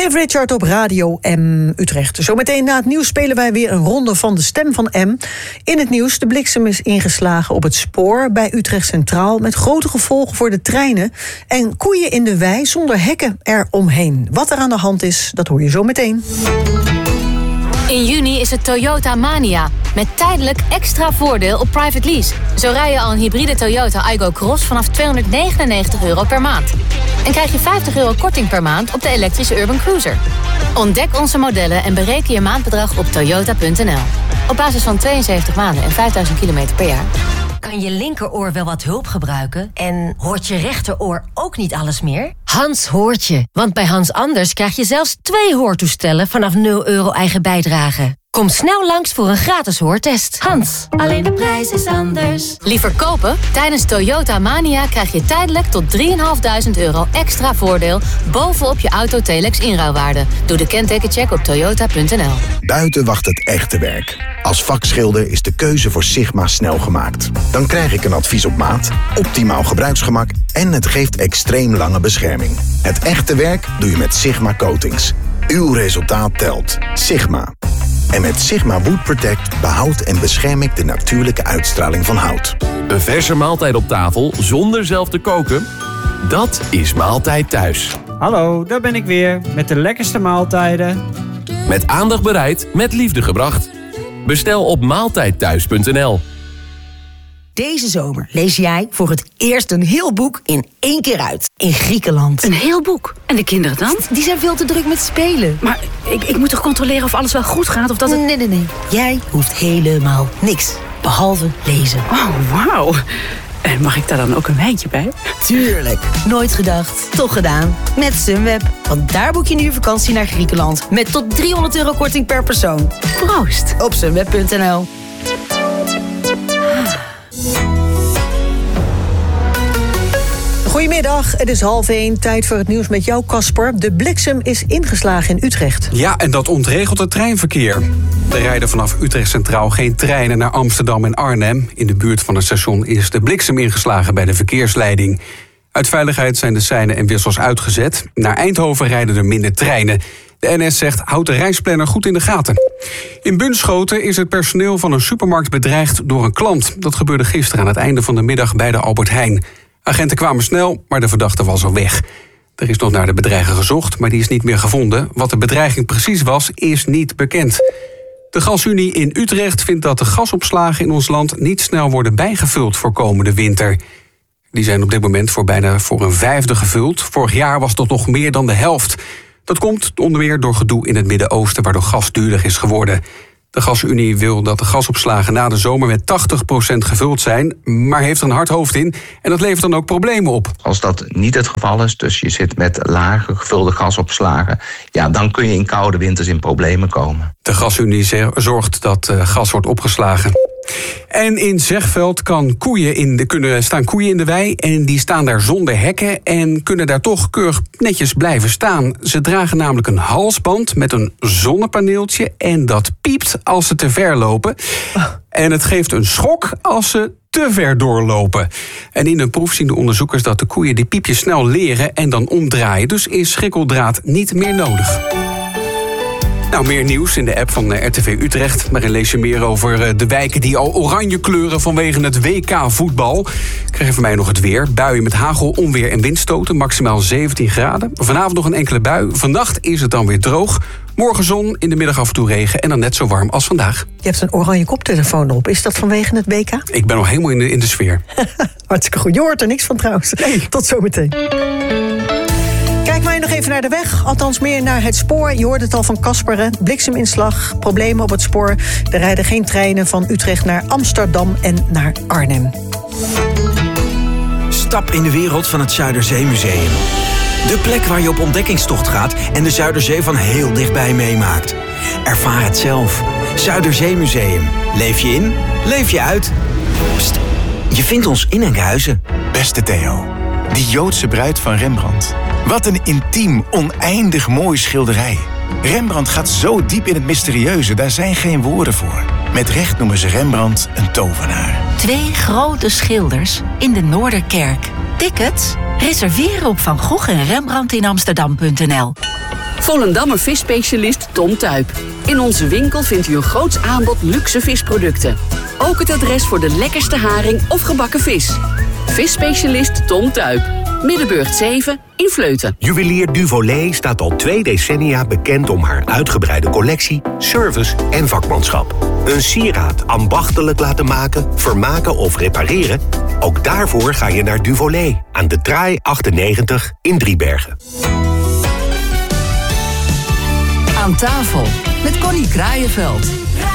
Cliff Richard op Radio M Utrecht. Zometeen na het nieuws spelen wij weer een ronde van de stem van M. In het nieuws, de bliksem is ingeslagen op het spoor bij Utrecht Centraal met grote gevolgen voor de treinen. En koeien in de wei zonder hekken eromheen. Wat er aan de hand is, dat hoor je zo meteen. In juni is het Toyota Mania. Met tijdelijk extra voordeel op private lease. Zo rij je al een hybride Toyota Aygo Cross vanaf €299 per maand. En krijg je €50 korting per maand op de elektrische Urban Cruiser. Ontdek onze modellen en bereken je maandbedrag op toyota.nl. Op basis van 72 maanden en 5000 kilometer per jaar. Kan je linkeroor wel wat hulp gebruiken? En hoort je rechteroor ook niet alles meer? Hans hoort je. Want bij Hans Anders krijg je zelfs 2 hoortoestellen vanaf €0 eigen bijdrage. Kom snel langs voor een gratis hoortest. Hans, alleen de prijs is anders. Liever kopen? Tijdens Toyota Mania krijg je tijdelijk tot €3.500 extra voordeel bovenop je auto-Telex inruilwaarde. Doe de kentekencheck op toyota.nl. Buiten wacht het echte werk. Als vakschilder is de keuze voor Sigma snel gemaakt. Dan krijg ik een advies op maat, optimaal gebruiksgemak en het geeft extreem lange bescherming. Het echte werk doe je met Sigma Coatings. Uw resultaat telt. Sigma. En met Sigma Wood Protect behoudt en bescherm ik de natuurlijke uitstraling van hout. Een verse maaltijd op tafel zonder zelf te koken? Dat is Maaltijd Thuis. Hallo, daar ben ik weer met de lekkerste maaltijden. Met aandacht bereid, met liefde gebracht. Bestel op maaltijdthuis.nl. Deze zomer lees jij voor het eerst een heel boek in 1 keer uit. In Griekenland. Een heel boek? En de kinderen dan? Die zijn veel te druk met spelen. Maar ik moet toch controleren of alles wel goed gaat? Of dat het... Nee. Jij hoeft helemaal niks. Behalve lezen. Oh, wauw. En mag ik daar dan ook een wijntje bij? Tuurlijk. Nooit gedacht. Toch gedaan. Met Sunweb. Want daar boek je nu je vakantie naar Griekenland. Met tot €300 korting per persoon. Proost. Op sunweb.nl. Goedemiddag, het is 12:30. Tijd voor het nieuws met jou, Casper. De bliksem is ingeslagen in Utrecht. Ja, en dat ontregelt het treinverkeer. Er rijden vanaf Utrecht Centraal geen treinen naar Amsterdam en Arnhem. In de buurt van het station is de bliksem ingeslagen bij de verkeersleiding. Uit veiligheid zijn de seinen en wissels uitgezet. Naar Eindhoven rijden er minder treinen. De NS zegt, houd de reisplanner goed in de gaten. In Bunschoten is het personeel van een supermarkt bedreigd door een klant. Dat gebeurde gisteren aan het einde van de middag bij de Albert Heijn. Agenten kwamen snel, maar de verdachte was al weg. Er is nog naar de bedreiger gezocht, maar die is niet meer gevonden. Wat de bedreiging precies was, is niet bekend. De Gasunie in Utrecht vindt dat de gasopslagen in ons land niet snel worden bijgevuld voor komende winter. Die zijn op dit moment bijna voor een vijfde gevuld. Vorig jaar was dat nog meer dan de helft. Dat komt onder meer door gedoe in het Midden-Oosten, waardoor gas duurder is geworden. De Gasunie wil dat de gasopslagen na de zomer met 80% gevuld zijn, maar heeft er een hard hoofd in en dat levert dan ook problemen op. Als dat niet het geval is, dus je zit met lage gevulde gasopslagen, ja, dan kun je in koude winters in problemen komen. De Gasunie zorgt dat gas wordt opgeslagen. En in Zegveld staan koeien in de wei en die staan daar zonder hekken en kunnen daar toch keurig netjes blijven staan. Ze dragen namelijk een halsband met een zonnepaneeltje en dat piept als ze te ver lopen. En het geeft een schok als ze te ver doorlopen. En in een proef zien de onderzoekers dat de koeien die piepjes snel leren en dan omdraaien. Dus is schrikkeldraad niet meer nodig. Nou, meer nieuws in de app van RTV Utrecht. Waarin lees je meer over de wijken die al oranje kleuren vanwege het WK-voetbal. Ik krijg van mij nog het weer. Buien met hagel, onweer en windstoten. Maximaal 17 graden. Vanavond nog een enkele bui. Vannacht is het dan weer droog. Morgen zon, in de middag af en toe regen en dan net zo warm als vandaag. Je hebt een oranje koptelefoon op. Is dat vanwege het WK? Ik ben nog helemaal in de sfeer. Hartstikke goed. Je hoort er niks van trouwens. Nee. Tot zometeen. Kijk maar nog even naar de weg, althans meer naar het spoor. Je hoort het al van Casper, blikseminslag, problemen op het spoor. Er rijden geen treinen van Utrecht naar Amsterdam en naar Arnhem. Stap in de wereld van het Zuiderzeemuseum. De plek waar je op ontdekkingstocht gaat en de Zuiderzee van heel dichtbij meemaakt. Ervaar het zelf. Zuiderzeemuseum. Leef je in, leef je uit. Pst, je vindt ons in Enkhuizen. Beste Theo, die Joodse bruid van Rembrandt. Wat een intiem, oneindig mooi schilderij. Rembrandt gaat zo diep in het mysterieuze, daar zijn geen woorden voor. Met recht noemen ze Rembrandt een tovenaar. 2 grote schilders in de Noorderkerk. Tickets? Reserveren op Van Gogh en Rembrandt in Amsterdam.nl. Volendammer visspecialist Tom Tuyp. In onze winkel vindt u een groots aanbod luxe visproducten. Ook het adres voor de lekkerste haring of gebakken vis. Visspecialist Tom Tuyp. Middenburg 7 in Vleuten. Juwelier Duvolet staat al 2 decennia bekend om haar uitgebreide collectie, service en vakmanschap. Een sieraad ambachtelijk laten maken, vermaken of repareren? Ook daarvoor ga je naar Duvolet aan de Traai 98 in Driebergen. Aan tafel met Connie Kraaienveld.